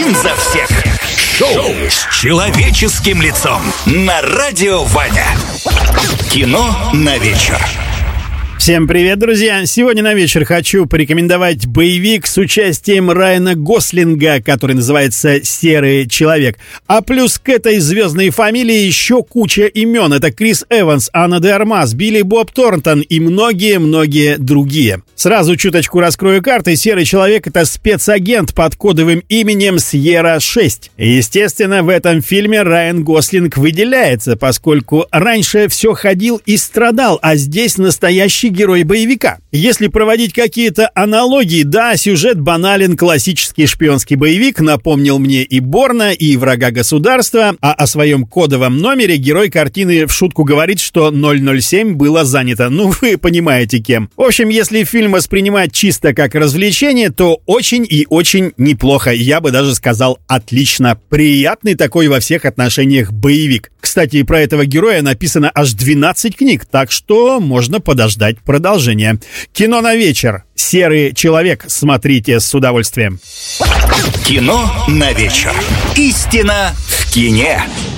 один за всех. Шоу с человеческим лицом на Радио Ваня. Кино на вечер. Всем привет, друзья! Сегодня на вечер хочу порекомендовать боевик с участием Райана Гослинга, который называется «Серый человек». А плюс к этой звездной фамилии еще куча имен. Это Крис Эванс, Анна де Армас, Билли Боб Торнтон и многие-многие другие. Сразу чуточку раскрою карты. «Серый человек» — это спецагент под кодовым именем Сьерра-6. Естественно, в этом фильме Райан Гослинг выделяется, поскольку раньше все ходил и страдал, а здесь настоящий герой боевика. Если проводить какие-то аналогии, да, сюжет банален, классический шпионский боевик, напомнил мне и Борна, и Врага государства, а о своем кодовом номере герой картины в шутку говорит, что 007 было занято. Ну, вы понимаете кем. В общем, если фильм воспринимать чисто как развлечение, то очень и очень неплохо. Я бы даже сказал отлично. Приятный такой во всех отношениях боевик. Кстати, про этого героя написано аж 12 книг, так что можно подождать продолжения. Кино на вечер. «Серый человек». Смотрите с удовольствием. Кино на вечер. Истина в кине.